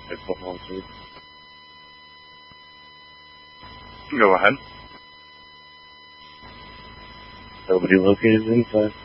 It's the whole truth. Go ahead. Nobody located inside.